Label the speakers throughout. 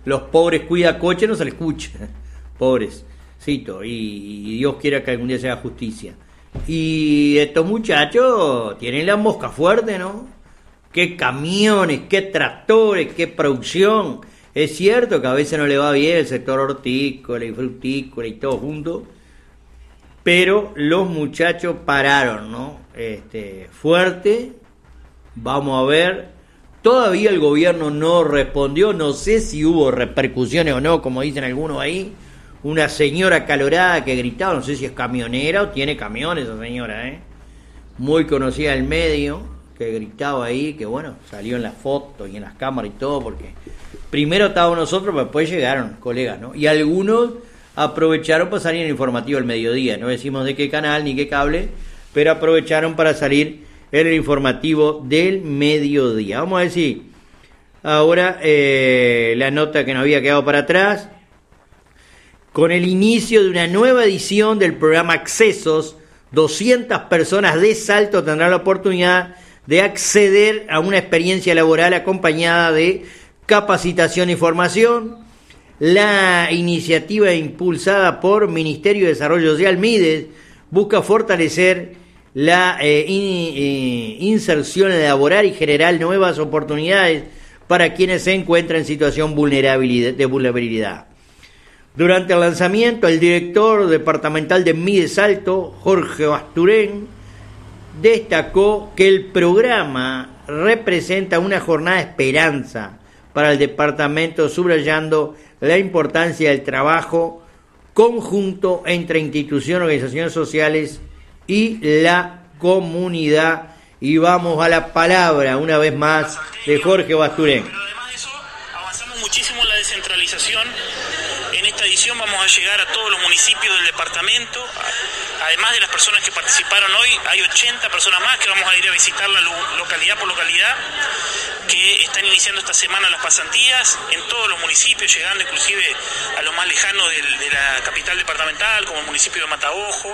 Speaker 1: los pobres cuidacoches no se les escucha, pobrecito, y Dios quiera que algún día se haga justicia. Y estos muchachos tienen la mosca fuerte, ¿no? Qué camiones, qué tractores, qué producción. Es cierto que a veces no le va bien el sector hortícola y frutícola y todo junto, pero los muchachos pararon, ¿no? Fuerte. Vamos a ver. Todavía el gobierno no respondió, no sé si hubo repercusiones o no, como dicen algunos ahí. Una señora acalorada que gritaba, no sé si es camionera o tiene camiones esa señora, muy conocida en el medio, que gritaba ahí, que bueno, salió en las fotos y en las cámaras y todo, porque primero estábamos nosotros, pero después llegaron colegas, ¿no? Y algunos aprovecharon para salir en el informativo del mediodía, no decimos de qué canal ni qué cable, pero aprovecharon para salir en el informativo del mediodía. Vamos a decir ahora la nota que nos había quedado para atrás. Con el inicio de una nueva edición del programa Accesos, 200 personas de Salto tendrán la oportunidad de acceder a una experiencia laboral acompañada de capacitación y formación. La iniciativa impulsada por Ministerio de Desarrollo Social, MIDES, busca fortalecer la inserción laboral y generar nuevas oportunidades para quienes se encuentran en situación de vulnerabilidad. Durante el lanzamiento, el director departamental de MIDES Salto, Jorge Basturén, destacó que el programa representa una jornada de esperanza para el departamento, subrayando la importancia del trabajo conjunto entre instituciones, organizaciones sociales y la comunidad. Y vamos a la palabra, una vez más, de Jorge Basturén.
Speaker 2: Pero además de eso, avanzamos muchísimo en la descentralización. En esta edición vamos a llegar a todos los municipios del departamento. Además de las personas que participaron hoy, hay 80 personas más que vamos a ir a visitar la localidad por localidad, que están iniciando esta semana las pasantías en todos los municipios, llegando inclusive a los más lejanos de la capital departamental, como el municipio de Mataojo.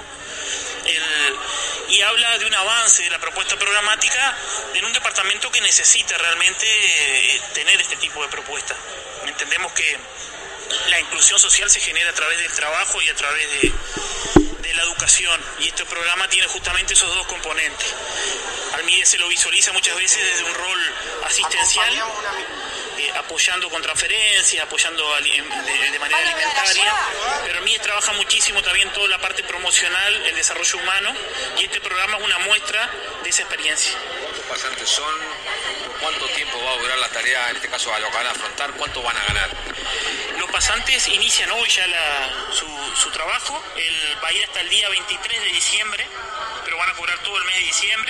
Speaker 2: Y habla de un avance de la propuesta programática en un departamento que necesita realmente tener este tipo de propuestas. Entendemos que la inclusión social se genera a través del trabajo y a través de la educación, y este programa tiene justamente esos dos componentes. Al MIDES se lo visualiza muchas veces desde un rol asistencial, apoyando con transferencias, apoyando de manera alimentaria, pero el MIDES trabaja muchísimo también toda la parte promocional, el desarrollo humano, y este programa es una muestra de esa experiencia.
Speaker 3: ¿Cuántos pasantes son? ¿Cuánto tiempo va a durar la tarea, en este caso a lo que van a afrontar? ¿Cuánto van a ganar?
Speaker 2: Los pasantes inician hoy ya su trabajo, va a ir hasta el día 23 de diciembre, pero van a cobrar todo el mes de diciembre,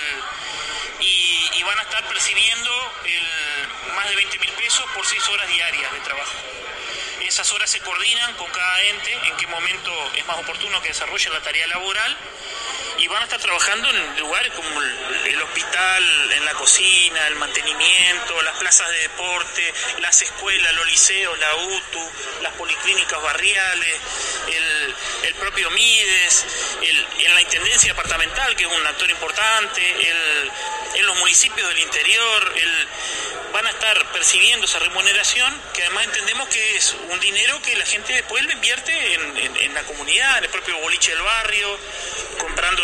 Speaker 2: y van a estar percibiendo más de 20.000 pesos por 6 horas diarias de trabajo. Esas horas se coordinan con cada ente, en qué momento es más oportuno que desarrollen la tarea laboral, y van a estar trabajando en lugares como el hospital, en la cocina, el mantenimiento, las plazas de deporte, las escuelas, los liceos, la UTU, las policlínicas barriales, el propio MIDES, en la Intendencia Departamental, que es un actor importante, en los municipios del interior, van a estar percibiendo esa remuneración, que además entendemos que es un dinero que la gente después lo invierte en la comunidad, en el propio boliche del barrio, comprando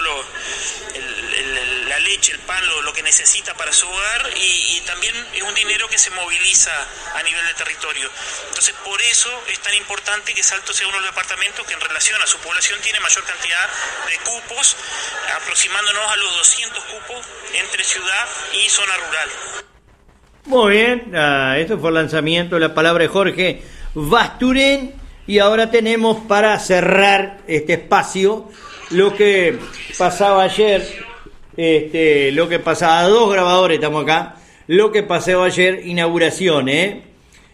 Speaker 2: la leche, el pan, lo que necesita para su hogar, y también es un dinero que se moviliza a nivel de territorio. Entonces, por eso es tan importante que Salto sea uno de los departamentos que en relación a su población tiene mayor cantidad de cupos, aproximándonos a los 200 cupos entre ciudad y zona rural.
Speaker 1: Muy bien, eso fue el lanzamiento de la palabra de Jorge Basturén, y ahora tenemos para cerrar este espacio lo que pasaba ayer, lo que pasaba, 2 grabadores estamos acá, lo que pasaba ayer, inauguración en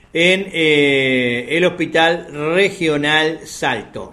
Speaker 1: el Hospital Regional Salto.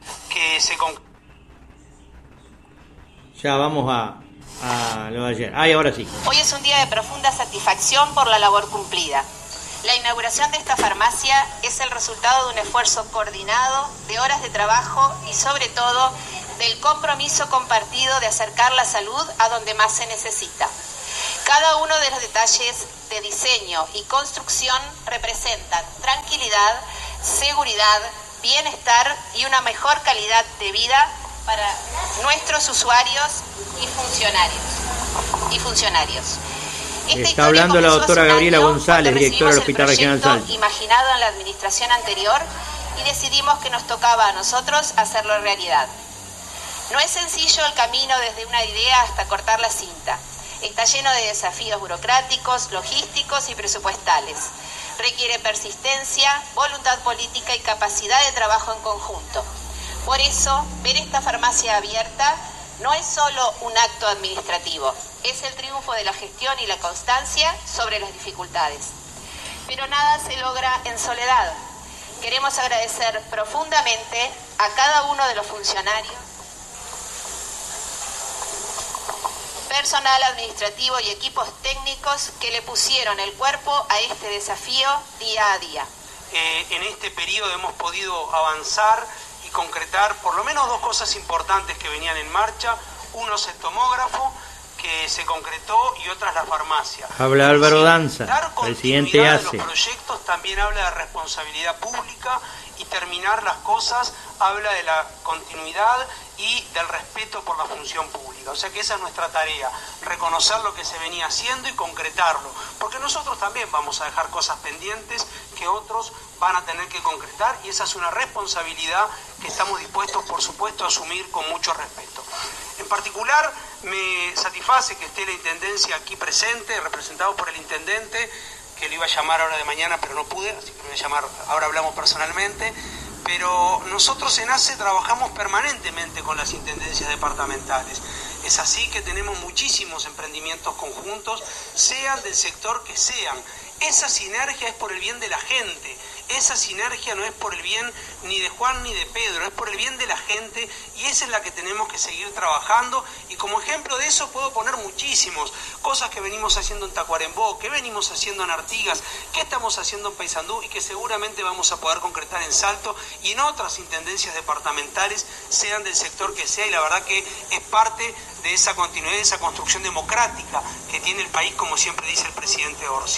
Speaker 1: Ya vamos a lo de ayer. Ahora sí.
Speaker 4: Hoy es un día de profunda satisfacción por la labor cumplida. La inauguración de esta farmacia es el resultado de un esfuerzo coordinado, de horas de trabajo y sobre todo del compromiso compartido de acercar la salud a donde más se necesita. Cada uno de los detalles de diseño y construcción representan tranquilidad, seguridad, bienestar y una mejor calidad de vida para nuestros usuarios y funcionarios.
Speaker 1: Está hablando la doctora Gabriela González, directora del Hospital Regional Salto.
Speaker 4: Imaginado en la administración anterior y decidimos que nos tocaba a nosotros hacerlo realidad. No es sencillo el camino desde una idea hasta cortar la cinta. Está lleno de desafíos burocráticos, logísticos y presupuestales. Requiere persistencia, voluntad política y capacidad de trabajo en conjunto. Por eso, ver esta farmacia abierta no es solo un acto administrativo, es el triunfo de la gestión y la constancia sobre las dificultades. Pero nada se logra en soledad. Queremos agradecer profundamente a cada uno de los funcionarios, personal administrativo y equipos técnicos que le pusieron el cuerpo a este desafío día a día.
Speaker 5: En este periodo hemos podido avanzar y concretar por lo menos dos cosas importantes que venían en marcha. Uno es el tomógrafo, que se concretó, y otra es la farmacia.
Speaker 1: Habla Álvaro Danza, presidente ACE.
Speaker 5: De los proyectos también habla de responsabilidad pública, y terminar las cosas habla de la continuidad y del respeto por la función pública. O sea que esa es nuestra tarea, reconocer lo que se venía haciendo y concretarlo, porque nosotros también vamos a dejar cosas pendientes que otros van a tener que concretar, y esa es una responsabilidad que estamos dispuestos, por supuesto, a asumir con mucho respeto. En particular, me satisface que esté la Intendencia aquí presente, representado por el Intendente, que lo iba a llamar ahora de mañana, pero no pude, así que lo voy a llamar, ahora hablamos personalmente. Pero nosotros en ACE trabajamos permanentemente con las intendencias departamentales. Es así que tenemos muchísimos emprendimientos conjuntos, sean del sector que sean. Esa sinergia es por el bien de la gente. Esa sinergia no es por el bien ni de Juan ni de Pedro, es por el bien de la gente, y esa es la que tenemos que seguir trabajando. Y como ejemplo de eso puedo poner muchísimos, cosas que venimos haciendo en Tacuarembó, que venimos haciendo en Artigas, que estamos haciendo en Paysandú y que seguramente vamos a poder concretar en Salto y en otras intendencias departamentales, sean del sector que sea, y la verdad que es parte de esa continuidad, de esa construcción democrática que tiene el país, como siempre dice el presidente Orsi.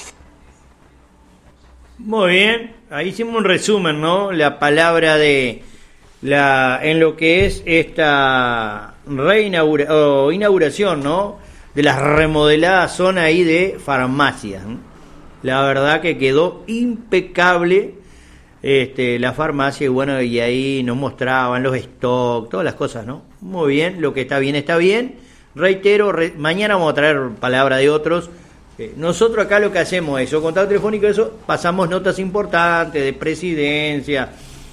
Speaker 1: Muy bien, ahí hicimos un resumen, ¿no? La palabra de en lo que es esta inauguración, ¿no? De la remodelada zona ahí de farmacias, ¿no? La verdad que quedó impecable la farmacia, y bueno, y ahí nos mostraban los stocks, todas las cosas, ¿no? Muy bien, lo que está bien está bien. Reitero, mañana vamos a traer palabra de otros. Nosotros acá lo que hacemos es, o contacto telefónico, eso, pasamos notas importantes de presidencia.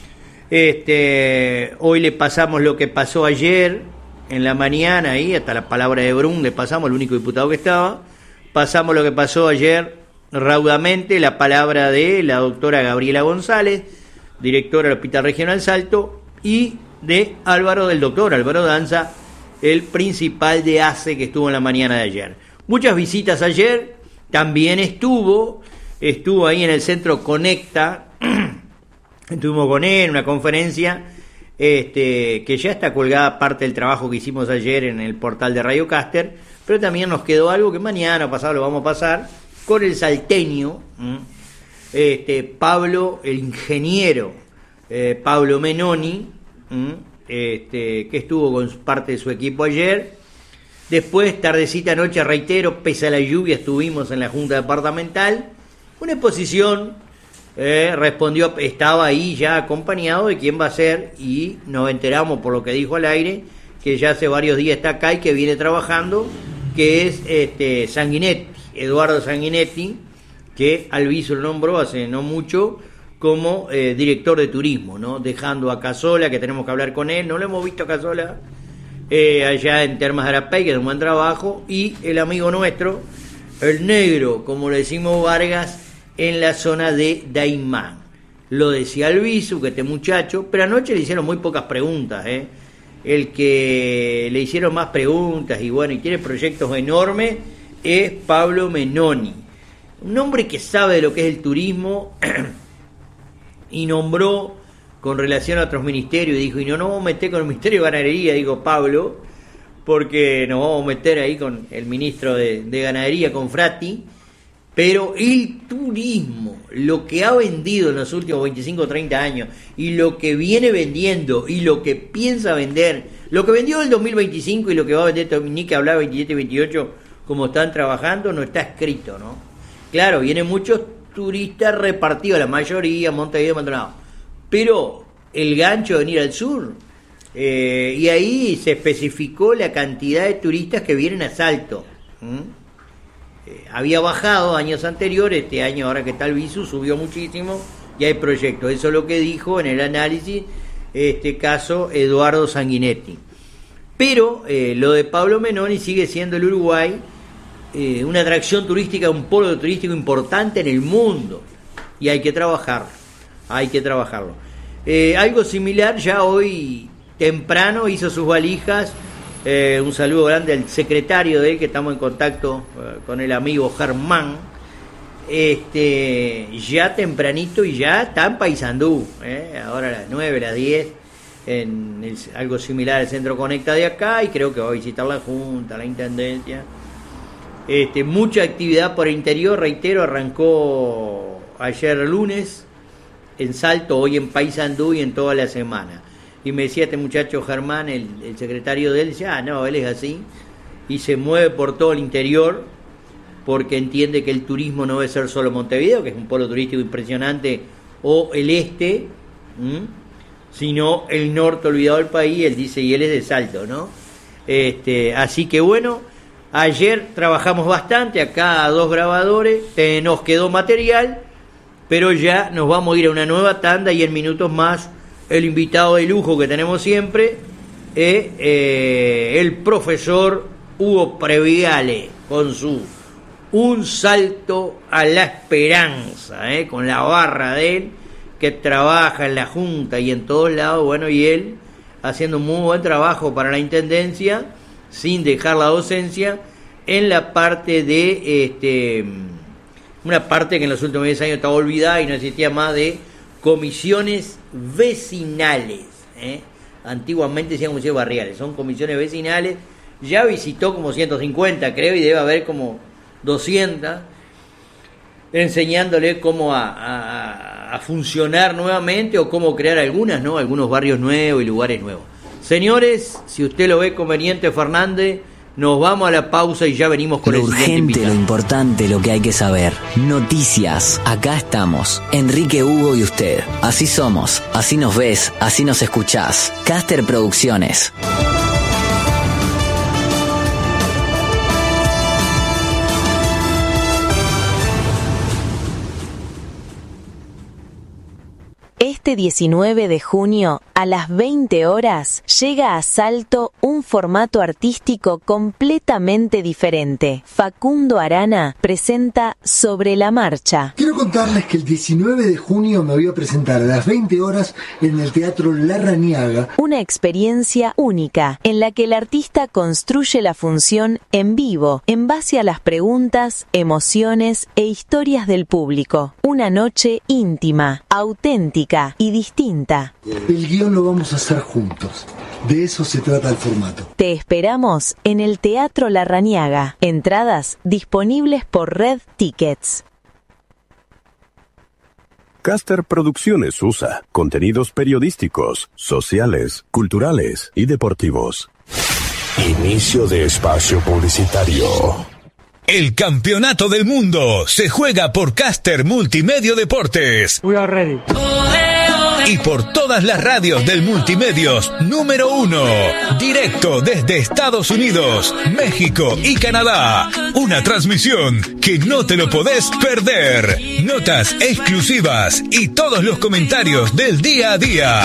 Speaker 1: Hoy le pasamos lo que pasó ayer en la mañana, ahí hasta la palabra de Brun le pasamos, el único diputado que estaba. Pasamos lo que pasó ayer raudamente, la palabra de la doctora Gabriela González, directora del Hospital Regional Salto, y de del doctor Álvaro Danza, el principal de ACE, que estuvo en la mañana de ayer. Muchas visitas ayer, también estuvo ahí en el centro Conecta, estuvimos con él en una conferencia, que ya está colgada parte del trabajo que hicimos ayer en el portal de Radio Caster, pero también nos quedó algo que mañana pasado lo vamos a pasar, con el salteño, Pablo, el ingeniero, Pablo Menoni, que estuvo con parte de su equipo ayer. Después, tardecita noche, reitero, pese a la lluvia, estuvimos en la Junta Departamental. Una exposición, respondió, estaba ahí ya acompañado de quién va a ser, y nos enteramos por lo que dijo al aire, que ya hace varios días está acá y que viene trabajando, que es Sanguinetti, Eduardo Sanguinetti, que Alviso lo nombró hace no mucho como director de turismo, ¿no? Dejando a Casola, que tenemos que hablar con él, no lo hemos visto a Casola, allá en Termas de Arapey, que es un buen trabajo, y el amigo nuestro, el negro, como le decimos Vargas, en la zona de Daimán. Lo decía Albizu, que este muchacho, pero anoche le hicieron muy pocas preguntas, El que le hicieron más preguntas y bueno, y tiene proyectos enormes, es Pablo Menoni, un hombre que sabe de lo que es el turismo y nombró con relación a otros ministerios, y dijo, y no nos vamos a meter con el Ministerio de Ganadería, digo Pablo, porque nos vamos a meter ahí con el ministro de Ganadería, con Frati, pero el turismo, lo que ha vendido en los últimos 25 o 30 años, y lo que viene vendiendo, y lo que piensa vender, lo que vendió en el 2025 y lo que va a vender, ni que hablar 27 y 28, como están trabajando, no está escrito, ¿no? Claro, vienen muchos turistas repartidos, la mayoría, Montevideo, Maldonado, pero el gancho de venir al sur, y ahí se especificó la cantidad de turistas que vienen a Salto. Había bajado años anteriores, este año ahora que está el visu subió muchísimo y hay proyectos. Eso es lo que dijo en el análisis, este caso, Eduardo Sanguinetti. Pero lo de Pablo Menoni sigue siendo el Uruguay una atracción turística, un polo turístico importante en el mundo, y hay que trabajarlo. Algo similar ya hoy temprano hizo sus valijas, un saludo grande al secretario de él, que estamos en contacto con el amigo Germán, ya tempranito, y ya está en Paysandú, ahora a las 9, a las 10, algo similar al Centro Conecta de acá, y creo que va a visitar la Junta, la Intendencia. Mucha actividad por el interior, reitero, arrancó ayer lunes en Salto, hoy en Paysandú y en toda la semana. Y me decía este muchacho Germán, el secretario de él, él es así, y se mueve por todo el interior, porque entiende que el turismo no debe ser solo Montevideo, que es un polo turístico impresionante, o el este, sino el norte olvidado del país, él dice, y él es de Salto, ¿no? Así que bueno, ayer trabajamos bastante, acá 2 grabadores, nos quedó material, pero ya nos vamos a ir a una nueva tanda, y en minutos más el invitado de lujo que tenemos siempre, el profesor Hugo Previale, con su Un Salto a la Esperanza, con la barra de él, que trabaja en la Junta y en todos lados, bueno, y él haciendo un muy buen trabajo para la Intendencia, sin dejar la docencia, en la parte de, una parte que en los últimos 10 años estaba olvidada y no existía más, de comisiones vecinales, antiguamente se llamaban comisiones barriales, son comisiones vecinales. Ya visitó como 150, creo, y debe haber como 200, enseñándole cómo a funcionar nuevamente, o cómo crear algunos barrios nuevos y lugares nuevos. Señores, si usted lo ve conveniente, Fernández, nos vamos a la pausa y ya venimos con el siguiente invitado.
Speaker 6: Lo urgente, lo importante, lo que hay que saber. Noticias. Acá estamos. Enrique, Hugo y usted. Así somos. Así nos ves. Así nos escuchás. Caster Producciones.
Speaker 7: Este 19 de junio, a las 20 horas, llega a Salto un formato artístico completamente diferente. Facundo Arana presenta Sobre la Marcha.
Speaker 8: Quiero contarles que el 19 de junio me voy a presentar a las 20 horas en el Teatro Larrañaga.
Speaker 7: Una experiencia única, en la que el artista construye la función en vivo, en base a las preguntas, emociones e historias del público. Una noche íntima, auténtica y distinta.
Speaker 8: El guión lo vamos a hacer juntos. De eso se trata el formato.
Speaker 7: Te esperamos en el Teatro Larrañaga. Entradas disponibles por Red Tickets.
Speaker 9: Caster Producciones USA. Contenidos periodísticos, sociales, culturales y deportivos. Inicio de espacio publicitario.
Speaker 10: El campeonato del mundo se juega por Caster Multimedia Deportes.
Speaker 11: We are ready.
Speaker 10: Y por todas las radios del Multimedios número 1, directo desde Estados Unidos, México y Canadá. Una transmisión que no te lo podés perder. Notas exclusivas y todos los comentarios del día a día.